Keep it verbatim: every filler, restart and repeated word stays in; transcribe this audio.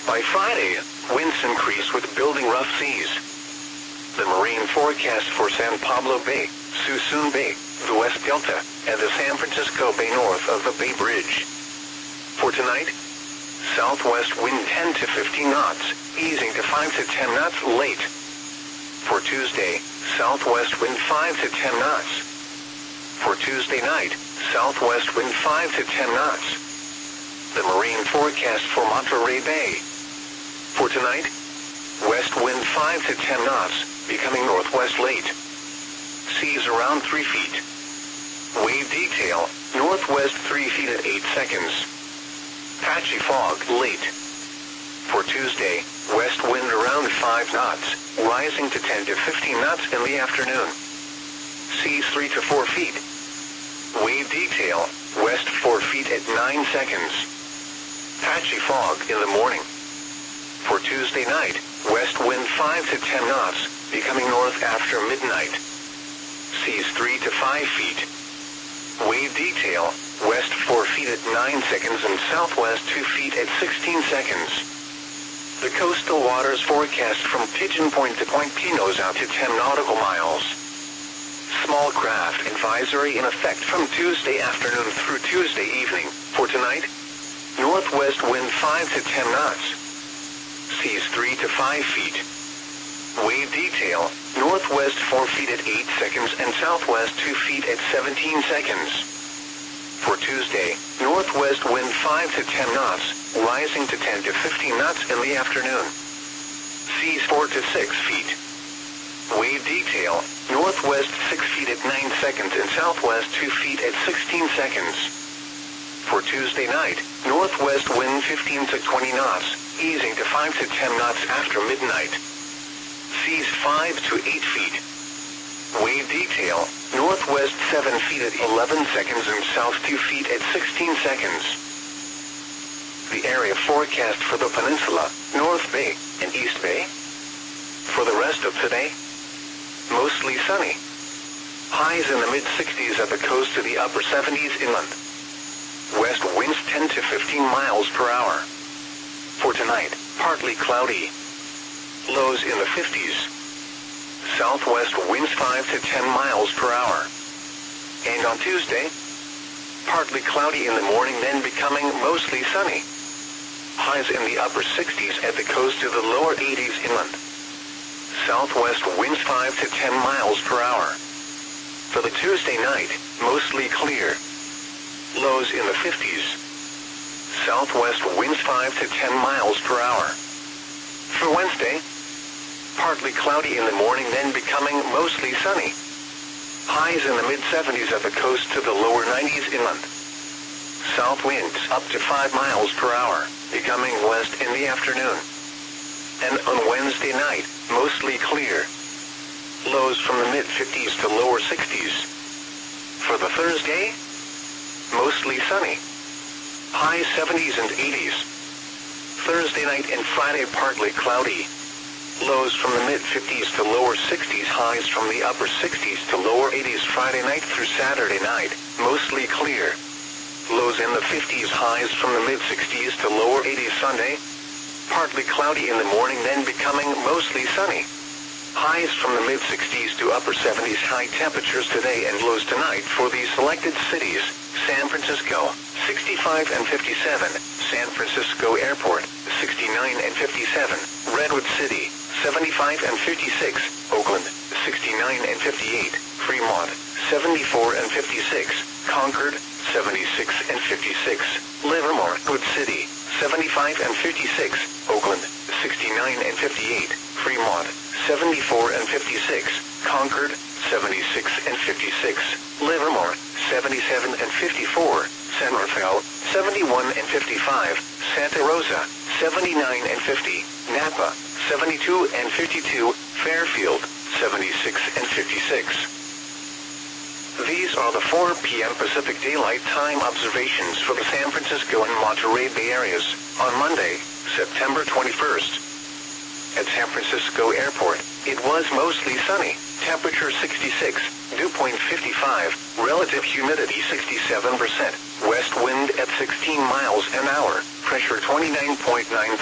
By Friday, winds increase with building rough seas. The marine forecast for San Pablo Bay, Suisun Bay, the West Delta, and the San Francisco Bay north of the Bay Bridge. For tonight, southwest wind ten to fifteen knots, easing to five to ten knots late. For Tuesday, southwest wind five to ten knots. For Tuesday night, southwest wind five to ten knots. The marine forecast for Monterey Bay. For tonight, west wind five to ten knots, becoming northwest late. Seas around three feet. Wave detail, northwest three feet at eight seconds. Patchy fog late. For Tuesday, west wind around five knots, rising to ten to fifteen knots in the afternoon. Seas three to four feet. Wave detail, west four feet at nine seconds. Patchy fog in the morning. For Tuesday night, west wind five to ten knots, becoming north after midnight. Seas three to five feet. Wave detail, west four feet at nine seconds and southwest two feet at sixteen seconds. The coastal waters forecast from Pigeon Point to Point Pinos out to ten nautical miles. Small craft advisory in effect from Tuesday afternoon through Tuesday evening. For tonight, northwest wind five to ten knots. Seas three to five feet. Wave detail, northwest four feet at eight seconds and southwest two feet at seventeen seconds. For Tuesday, northwest wind five to ten knots, rising to ten to fifteen knots in the afternoon. Seas four to six feet. Wave detail, northwest six feet at nine seconds and southwest two feet at sixteen seconds. For Tuesday night, northwest wind fifteen to twenty knots, easing to five to ten knots after midnight. Seas five to eight feet. Wave detail, northwest seven feet at eleven seconds and south two feet at sixteen seconds. The area forecast for the peninsula, North Bay, and East Bay. For the rest of today, mostly sunny. Highs in the mid sixties at the coast to the upper seventies inland. West winds ten to fifteen miles per hour. For tonight, partly cloudy. Lows in the fifties. Southwest winds five to ten miles per hour. And on Tuesday, partly cloudy in the morning, then becoming mostly sunny. Highs in the upper sixties at the coast to the lower eighties inland. Southwest winds five to ten miles per hour. For the Tuesday night, mostly clear. Lows in the fifties. Southwest winds five to ten miles per hour. For Wednesday, partly cloudy in the morning, then becoming mostly sunny. Highs in the mid seventies at the coast to the lower nineties inland. South winds up to five miles per hour, becoming west in the afternoon. And on Wednesday night, mostly clear. Lows from the mid fifties to lower sixties. For the Thursday, mostly sunny. High seventies and eighties. Thursday night and Friday partly cloudy. Lows from the mid fifties to lower sixties, highs from the upper sixties to lower eighties Friday night through Saturday night, mostly clear. Lows in the fifties, highs from the mid sixties to lower eighties Sunday. Partly cloudy in the morning, then becoming mostly sunny. Highs from the mid sixties to upper seventies, high temperatures today and lows tonight for these selected cities: San Francisco, sixty-five and fifty-seven, San Francisco Airport, sixty-nine and fifty-seven, Redwood City, seventy-five and fifty-six, Oakland, sixty-nine and fifty-eight, Fremont, seventy-four and fifty-six, Concord, seventy-six and fifty-six, Livermore, Wood City, seventy-five and fifty-six, Oakland, sixty-nine and fifty-eight, Fremont, seventy-four and fifty-six, Concord, seventy-six and fifty-six, Livermore, seventy-seven and fifty-four, San Rafael, seventy-one and fifty-five, Santa Rosa, seventy-nine and fifty, Napa, seventy-two and fifty-two, Fairfield, seventy-six and fifty-six. These are the four p m Pacific Daylight Time observations for the San Francisco and Monterey Bay areas on Monday, September twenty-first. At San Francisco Airport, it was mostly sunny, temperature sixty-six, dew point fifty-five, relative humidity sixty-seven percent, west wind at sixteen miles an hour, pressure twenty-nine point nine